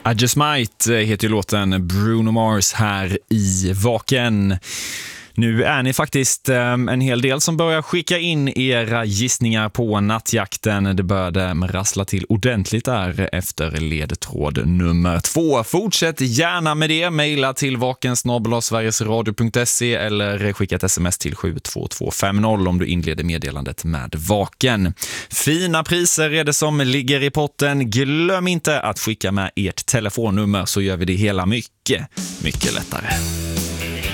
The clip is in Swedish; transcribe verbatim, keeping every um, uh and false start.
I Just Might heter ju låten, Bruno Mars här i Vaken. Nu är ni faktiskt um, en hel del som börjar skicka in era gissningar på nattjakten. Det började rassla till ordentligt där efter ledtråd nummer två. Fortsätt gärna med det. Maila till vaken snabel-a sverigesradio punkt se eller skicka ett sms till sju två två fem noll om du inleder meddelandet med Vaken. Fina priser är det som ligger i potten. Glöm inte att skicka med ert telefonnummer så gör vi det hela mycket, mycket lättare.